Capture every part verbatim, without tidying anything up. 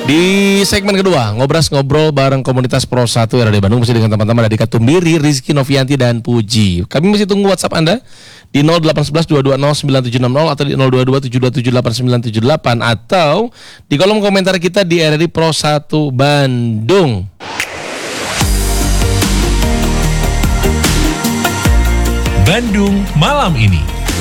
Di segmen kedua, ngobras ngobrol bareng komunitas Pro satu R A D Bandung masih dengan teman-teman dari Katumbiri, Rizky Novianti dan Puji. Kami masih tunggu WhatsApp Anda di nol delapan satu satu dua dua nol sembilan tujuh enam nol atau di nol dua dua tujuh dua tujuh delapan sembilan tujuh delapan atau di kolom komentar kita di R R I Pro satu Bandung. Bandung malam ini.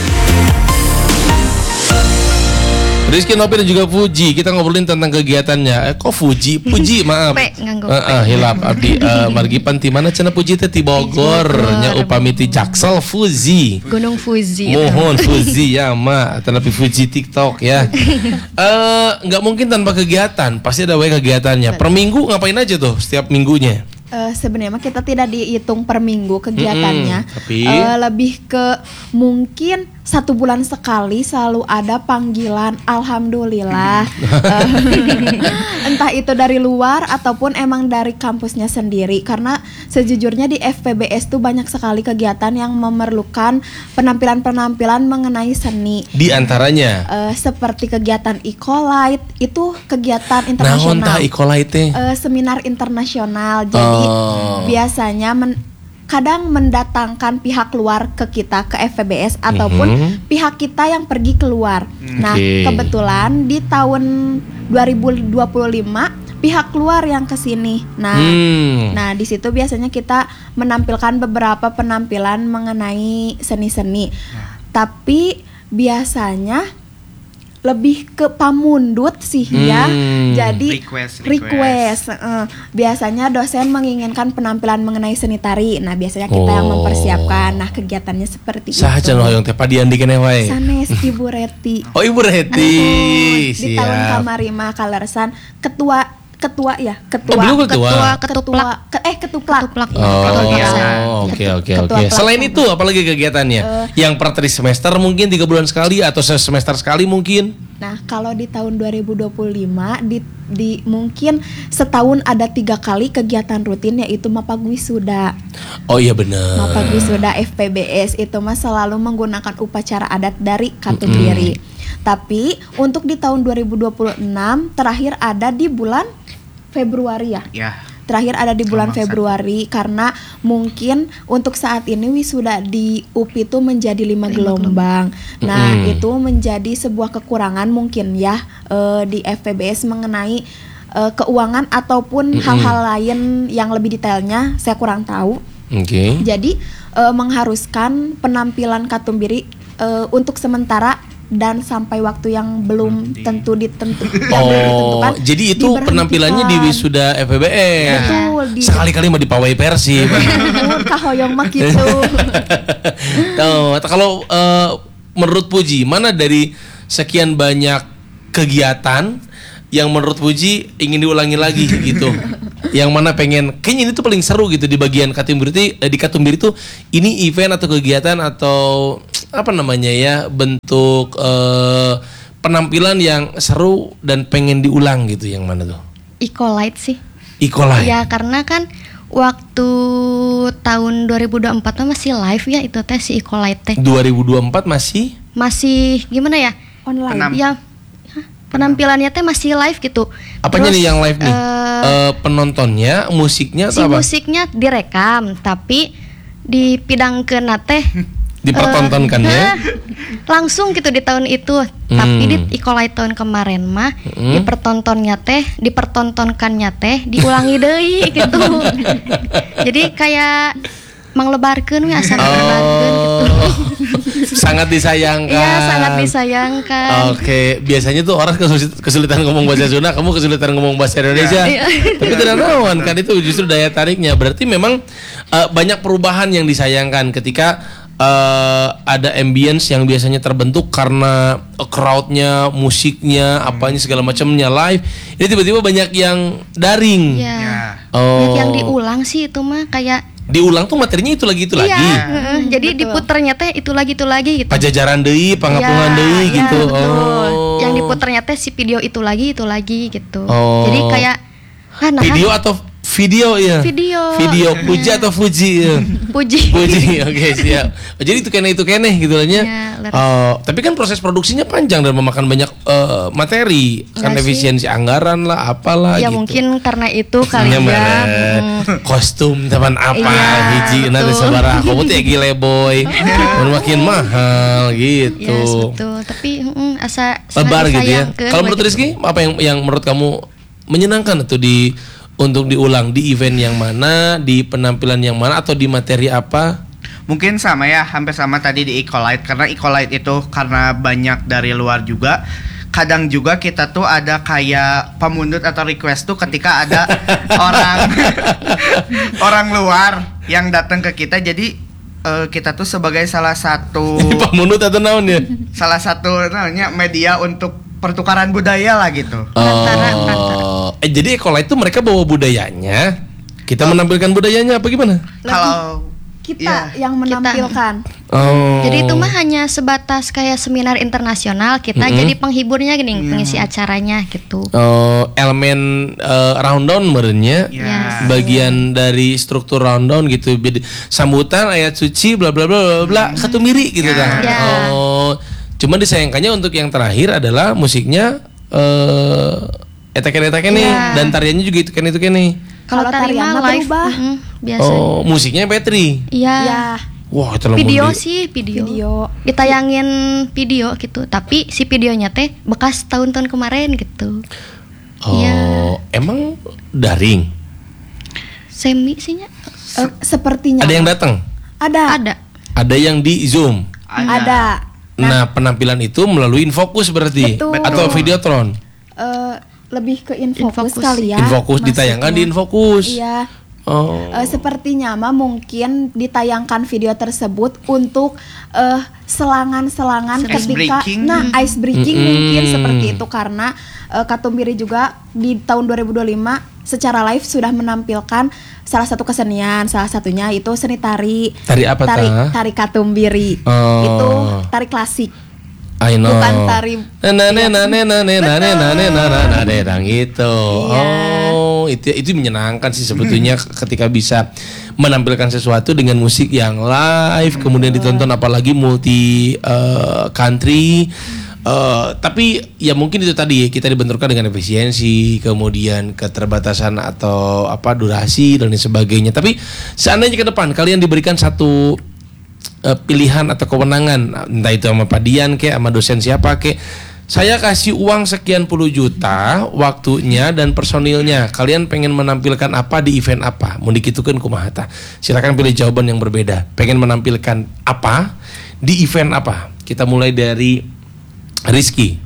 Rizky Novi dan juga Puji, kita ngobrolin tentang kegiatannya. Eh, kok Puji? Puji, maaf. Pe, nganggo uh, uh, hilap abdi uh, margi panti mana cenah Puji teh ti Bogor nya upami ti Jaksel Fuji. Gunung Fuji. Mohon Fuji ya, Ma. Tapi Fuji TikTok ya. Eh, nggak mungkin tanpa kegiatan, pasti ada wae kegiatannya. Per minggu ngapain aja tuh setiap minggunya? Uh, sebenarnya kita tidak dihitung per minggu kegiatannya, mm-hmm, tapi uh, lebih ke mungkin satu bulan sekali selalu ada panggilan alhamdulillah, uh, entah itu dari luar ataupun emang dari kampusnya sendiri. Karena sejujurnya di F P B S tuh banyak sekali kegiatan yang memerlukan penampilan-penampilan mengenai seni. Di antaranya uh, seperti kegiatan Ecolite, itu kegiatan internasional. Naon tah Ecolite? Uh, seminar internasional. Jadi Oh. biasanya men, kadang mendatangkan pihak luar ke kita ke F P B S ataupun mm-hmm. pihak kita yang pergi keluar. Okay. Nah, kebetulan di tahun dua ribu dua puluh lima pihak luar yang ke sini. Nah, hmm. nah di situ biasanya kita menampilkan beberapa penampilan mengenai seni-seni. Nah. Tapi biasanya lebih ke pamundut sih hmm. ya. Jadi request, request. request. Uh, biasanya dosen menginginkan penampilan mengenai seni tari. Nah, biasanya kita oh. yang mempersiapkan. Nah, kegiatannya seperti Saha itu. Saha hoyong teh padian di keneh wae. Sanes Ibu Reti. Oh, Ibu Reti. Oh, di tahun kamari mah kalersan ketua ketua ya ketua oh, ketua ketua ketuplak ke, eh ketuplak ketuplak oh oke oke oke selain itu apalagi kegiatannya uh, yang per tri semester mungkin tiga bulan sekali atau semester sekali mungkin. Nah, kalau di tahun dua ribu dua puluh lima di, di mungkin setahun ada tiga kali kegiatan rutin, yaitu Mapag Wisuda. Oh iya benar. Mapag Wisuda F P B S itu mah selalu menggunakan upacara adat dari Katumbiri. Mm-hmm. Tapi untuk di tahun dua ribu dua puluh enam terakhir ada di bulan Februari ya. Ya. Terakhir ada di bulan Februari satu. Karena mungkin untuk saat ini wisuda di U P I itu menjadi lima gelombang. Nah, mm. itu menjadi sebuah kekurangan mungkin ya uh, di F P B S mengenai uh, keuangan ataupun mm. hal-hal lain yang lebih detailnya saya kurang tahu. Oke. Okay. Jadi uh, mengharuskan penampilan Katumbiri uh, untuk sementara dan sampai waktu yang belum tentu ditentu, yang oh, ditentukan. Jadi itu penampilannya di wisuda F P B S. Betul. Di... Sekali-kali mah di pawai Persib. Kahoyong mah gitu. Tuh, kalau uh, menurut Puji, mana dari sekian banyak kegiatan yang menurut Puji ingin diulangi lagi gitu? Yang mana pengen, kayaknya ini tuh paling seru gitu di bagian Katumbiri, eh, di Katumbiri tuh ini event atau kegiatan atau apa namanya ya, bentuk uh, penampilan yang seru dan pengen diulang gitu, yang mana tuh? Ecolite sih. Ecolite. Ya karena kan waktu tahun dua ribu dua puluh empat masih live ya itu teh si Ecolite teh. dua ribu dua puluh empat masih? Masih gimana ya? Online. Penam- ya penampilannya teh masih live gitu. Apanya Terus, nih yang live nih? Uh, uh, penontonnya, musiknya si atau apa? Musiknya direkam, tapi dipidangkeun teh dipertontonkannya uh, langsung gitu di tahun itu. Hmm. Tapi di Ecolite tahun kemarin mah hmm. dipertontonnya teh, dipertontonkannya teh diulangi deui gitu. Jadi kayak manglebarkeun we asa manglebarkeun gitu. Sangat disayangkan. Iya, sangat disayangkan. Oke, biasanya tuh orang kesulitan, kesulitan ngomong bahasa Sunda, kamu kesulitan ngomong bahasa Indonesia. Iya. Tapi tidak naon kan, itu justru daya tariknya. Berarti memang uh, banyak perubahan yang disayangkan ketika uh, ada ambience yang biasanya terbentuk karena crowdnya, musiknya, apanya segala macamnya live. Ini tiba-tiba banyak yang daring. Iya. Ya. Oh. Banyak yang diulang sih itu mah kayak diulang tuh materinya itu lagi itu iya, lagi. Uh, jadi diputernya teh itu lagi itu lagi gitu. Pajajaran deui, pangapungan ya, deui ya, gitu. Betul. Oh. Yang diputernya teh si video itu lagi itu lagi gitu. Oh. Jadi kayak ah, nah, video atau Video ya. Video. Video Puji atau Fuji ya. Puji. Puji, oke siap. Oh, jadi itu kene itu kene gitu lah nya. Ya, leres. Oh, tapi kan proses produksinya panjang dan memakan banyak eh, materi, kan Nggak sih. efisiensi anggaran lah, apalah Ya gitu. mungkin karena itu kali Ya, ya. meren. Hmm. Kostum teman apa Iya, hiji nanti betul. sabaraha kamu teh gile boy. Mun makin mahal gitu. Yes, betul. Tapi mm, asa Lebar gitu ya. disayangkeun Kalau menurut we Rizky apa yang yang menurut kamu menyenangkan itu di untuk diulang di event yang mana, di penampilan yang mana atau di materi apa? Mungkin sama ya, hampir sama tadi di Ecolite. Karena Ecolite itu karena banyak dari luar juga. Kadang juga kita tuh ada kayak pemundut atau request tuh ketika ada orang orang luar yang datang ke kita. Jadi eh, kita tuh sebagai salah satu Pak Munut atau naon ya? salah satu namanya media untuk pertukaran budaya lah gitu. Perantara, Oh. perantara. Eh jadi Ecolite itu mereka bawa budayanya, kita menampilkan budayanya apa gimana? Kalau Kita iya. yang menampilkan. Oh. Jadi itu mah hanya sebatas kayak seminar internasional, kita Mm-mm. jadi penghiburnya gini, pengisi acaranya gitu. Oh, elemen eh, rundown merenya. ya. Bagian dari struktur rundown gitu. Beda- Sambutan ayat suci bla bla bla bla bla katumiri gitu kan. Ya. Oh. Cuma disayangkannya untuk yang terakhir adalah musiknya eh etaken-etaken nih Ya. dan tariannya juga itu kan itu kan nih. Kalau Kalau tari tarian mah mah live, berubah. mm, biasa. Oh, musiknya Petri. Iya. Ya, Wah, itu lah Video mun di- sih video. video. Ditayangin video gitu, tapi si videonya teh bekas tahun-tahun kemarin gitu. Oh, Iya. emang daring. Semi sihnya Eh, sepertinya Ada yang datang? ada. ada. Ada yang di Zoom. Ada. Nah, penampilan itu melalui Infocus berarti Betul. atau Videotron. Eh, lebih ke Infocus Infocus. kali ya. Infocus maksudnya. ditayangkan di Infocus. Iya. Oh. Eh, sepertinya mah mungkin ditayangkan video tersebut untuk eh, selangan-selangan Ice ketika breaking. nah ice breaking Mm-mm. mungkin seperti itu karena eh, Katumbiri juga di tahun dua ribu dua puluh lima secara live sudah menampilkan salah satu kesenian, salah satunya itu seni tari. Tari apa, Tari tah? tari Katumbiri. Oh. Itu tari klasik. I know. Bukan tari. Nane nane nane nane nane nane nane gitu. Iya. Oh, itu itu menyenangkan sih sebetulnya ketika bisa menampilkan sesuatu dengan musik yang live kemudian ditonton apalagi multi eh, country. Eh, tapi ya mungkin itu tadi kita dibenturkan dengan efisiensi, kemudian keterbatasan atau apa durasi dan lain sebagainya. Tapi seandainya ke depan kalian diberikan satu eh, pilihan atau kewenangan, entah itu sama Pak Dian kek, sama dosen siapa kek, saya kasih uang sekian puluh juta, waktunya dan personilnya. Kalian pengen menampilkan apa di event apa? Mau dikitukan kumaha tah? Silakan pilih jawaban yang berbeda. Pengen menampilkan apa di event apa? Kita mulai dari Rizky.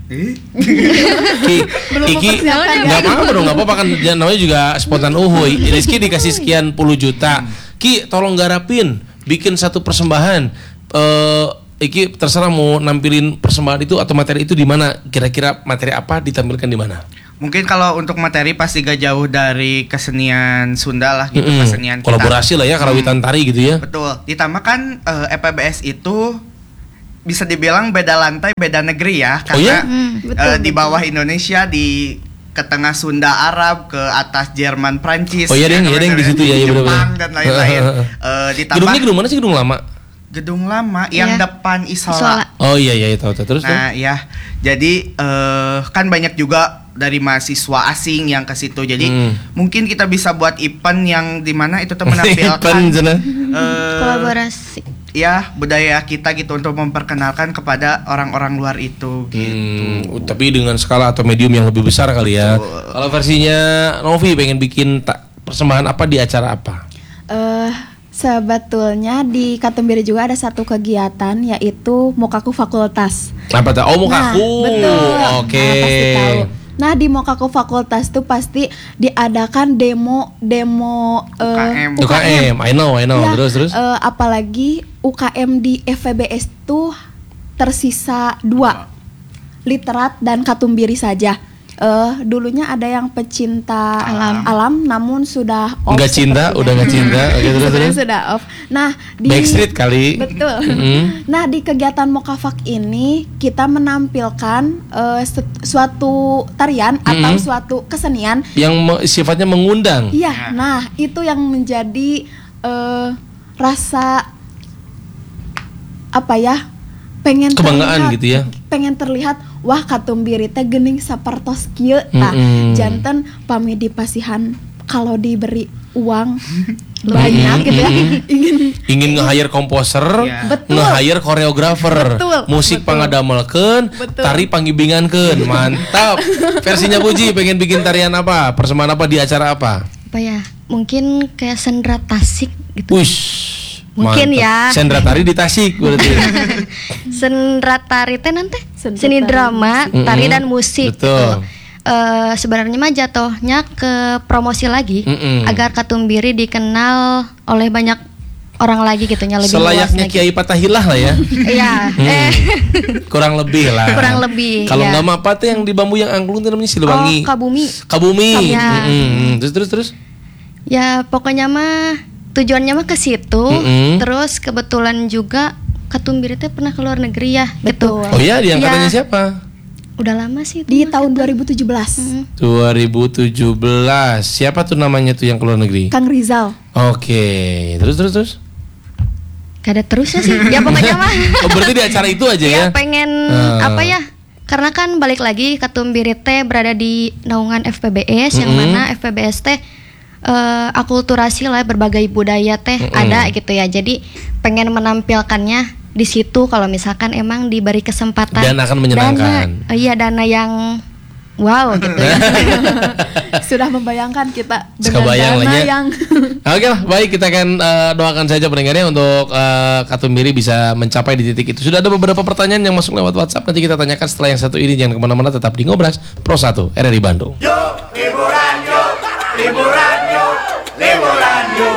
Ki, Iki, nggak apa-apa dong, nggak apa-apa kan jangan namanya juga spontan uhuy. Rizky dikasih sekian puluh juta. Ki, tolong garapin, bikin satu persembahan. Eh, Iki terserah mau nampilin persembahan itu atau materi itu di mana? Kira-kira materi apa ditampilkan di mana? Mungkin kalau untuk materi pasti gak jauh dari kesenian Sunda lah gitu, Mm-mm. kesenian kita. Kolaborasi lah ya, karawitan tari gitu ya. Betul. Ditambah kan eh, E P B S itu bisa dibilang beda lantai, beda negeri ya. Oh ya? Karena Hmm, eh, betul, di betul. bawah Indonesia, di ke tengah Sunda Arab, ke atas Jerman Prancis. Oh iya, Deng, iya, Deng, di situ ya, iya, Jepang benar-benar. dan lain-lain. Eh, ditambah Gedungnya gedung mana sih, gedung lama? gedung lama yang Iya. depan Isola. Isola. Oh iya iya tahu tahu terus. Nah, ya. Jadi eh, kan banyak juga dari mahasiswa asing yang ke situ. Jadi Hmm. mungkin kita bisa buat event yang dimana itu tuh menampilkan Event, cenah. eh, Kolaborasi. ya budaya kita gitu untuk memperkenalkan kepada orang-orang luar itu gitu. Hmm, tapi dengan skala atau medium yang lebih besar kali ya. Kalau versinya Novi pengen bikin ta- persembahan apa di acara apa? Eh, sebetulnya di Katumbiri juga ada satu kegiatan yaitu Mokaku Fakultas. Apa tuh? Oh, Nah, Mokaku. betul. Oke. Nah, pasti tahu. Nah, di Mokaku Fakultas tuh pasti diadakan demo demo eh, U K M. U K M, I know, I know. Ya, Terus terus. eh, apalagi U K M di F V B S tuh tersisa dua, literat dan Katumbiri saja. eh dulunya ada yang pecinta alam, alam namun sudah off. Nggak cinta, sepertinya. udah nggak cinta. Oke, terus, Sebenarnya terus. sudah off. Nah, di Backstreet kali. Betul. Mm-hmm. Nah, di kegiatan Mokafak ini kita menampilkan eh, set- suatu tarian Mm-hmm. atau suatu kesenian. Yang me- sifatnya mengundang. Iya, nah itu yang menjadi eh, rasa apa ya? Pengen Kebanggaan terlihat, gitu ya. Pengen terlihat wah katumbiri teh geuning sapertos kieu. Nah, Mm-mm. janten pami dipasihan kalau diberi uang banyak gitu ya. Ingin Ingin nge-hire komposer, Iya. Betul. nge-hire koreografer, Betul, musik betul. pangadamelkeun, Betul. tari panggibingankeun. Mantap. Versinya Puji pengen bikin tarian apa? Persembahan apa di acara apa? Apa ya? Mungkin kayak sendera Tasik gitu. Wush. Mungkin mantap. ya. Sendra tari di Tasik berarti. Sendera tari teh nanti Sendera seni tari, drama, musik. tari Mm-mm. dan musik. Betul. Gitu. Eh, sebenarnya mah jatuhnya ke promosi lagi Mm-mm. agar Katumbiri dikenal oleh banyak orang lagi gitunya lebih luas Selayaknya lagi. Kiai Patahillah lah ya. Iya, Hmm. eh Kurang lebih lah. Kurang lebih, Kalau ya. nggak mah apa tuh yang di bambu yang angklung itu namanya Siluwangi. Oh, Kabumi. Kabumi. Ya. Mm-mm. Terus terus terus. Ya pokoknya mah tujuannya mah ke situ. Mm-mm. Terus kebetulan juga Katumbiri teh pernah ke luar negeri ya, Betul. gitu. Oh iya, diangkatannya Ya. siapa? Udah lama sih itu di mah. tahun dua ribu tujuh belas. Mm. dua ribu tujuh belas. Siapa tuh namanya tuh yang ke luar negeri? Kang Rizal. Oke. Terus terus terus. Gak ada terusnya sih. Ya pokoknya mah. Oh, berarti di acara itu aja ya? Ya pengen Ah. apa ya? Karena kan balik lagi Katumbiri teh berada di naungan F P B S yang Mm-mm. mana F P B S teh eh, akulturasi lah berbagai budaya teh Mm-mm. ada gitu ya. Jadi pengen menampilkannya di situ kalau misalkan emang diberi kesempatan. Dan akan menyenangkan. Dana, eh, iya dana yang wow gitu ya. Sudah membayangkan kita dengan Kebayang lah dana ya. yang Oke lah, baik kita akan eh, doakan saja pendengarnya untuk eh, Katumbiri bisa mencapai di titik itu. Sudah ada beberapa pertanyaan yang masuk lewat WhatsApp. Nanti kita tanyakan setelah yang satu ini. Jangan kemana-mana, tetap di Ngobras Pro satu R R I Bandung. Yuk, liburan, yuk, liburan.